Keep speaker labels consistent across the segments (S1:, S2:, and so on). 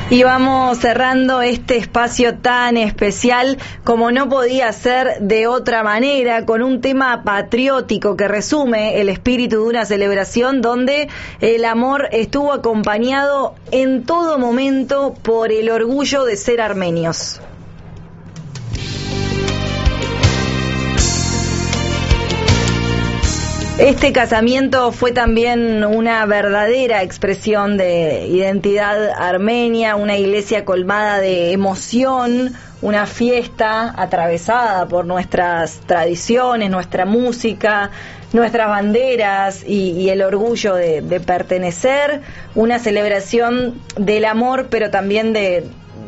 S1: Y vamos cerrando este espacio tan especial, como no podía ser de otra manera, con un tema patriótico que resume el espíritu de una celebración donde el amor estuvo acompañado en todo momento por el orgullo de ser armenios. Este casamiento fue también una verdadera expresión de identidad armenia, una iglesia colmada de emoción, una fiesta atravesada por nuestras tradiciones, nuestra música, nuestras banderas y el orgullo de pertenecer, una celebración del amor, pero también de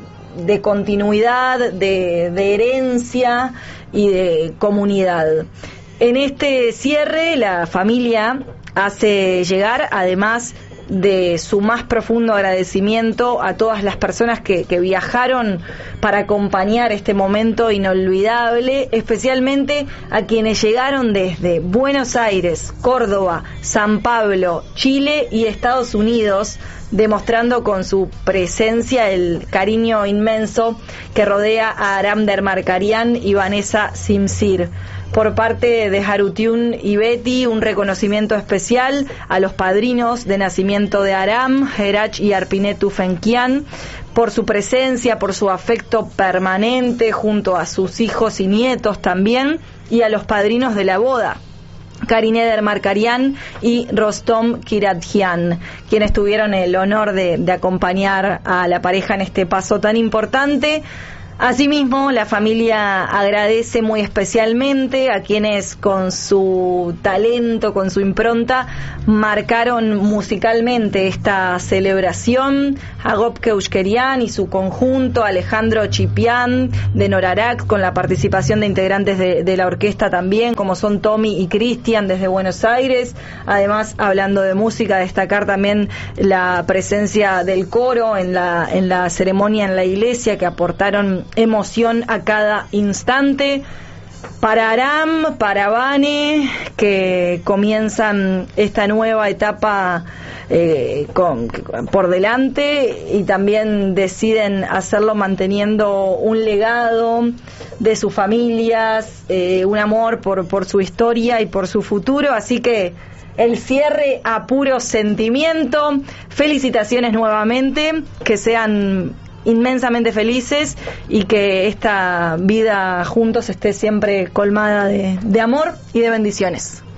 S1: continuidad, de herencia y de comunidad. En este cierre, la familia hace llegar, además de su más profundo agradecimiento a todas las personas que viajaron para acompañar este momento inolvidable, especialmente a quienes llegaron desde Buenos Aires, Córdoba, San Pablo, Chile y Estados Unidos, demostrando con su presencia el cariño inmenso que rodea a Aram Dermarkarian y Vanessa Simsir. Por parte de Harutiun y Betty, un reconocimiento especial a los padrinos de nacimiento de Aram, Herach y Arpinet Tufenkian, por su presencia, por su afecto permanente junto a sus hijos y nietos también, y a los padrinos de la boda, Karine Dermarkarian y Rostom Kiradjian, quienes tuvieron el honor de acompañar a la pareja en este paso tan importante. Asimismo, la familia agradece muy especialmente a quienes con su talento, con su impronta, marcaron musicalmente esta celebración, a Gopke Euskerian y su conjunto, Alejandro Chipián de Norarak, con la participación de integrantes de la orquesta también, como son Tommy y Cristian desde Buenos Aires. Además, hablando de música, destacar también la presencia del coro en la ceremonia en la iglesia, que aportaron emoción a cada instante. Para Aram, para Vane, que comienzan esta nueva etapa por delante y también deciden hacerlo manteniendo un legado de sus familias, un amor por su historia y por su futuro. Así que el cierre a puro sentimiento. Felicitaciones nuevamente, que sean inmensamente felices y que esta vida juntos esté siempre colmada de amor y de bendiciones.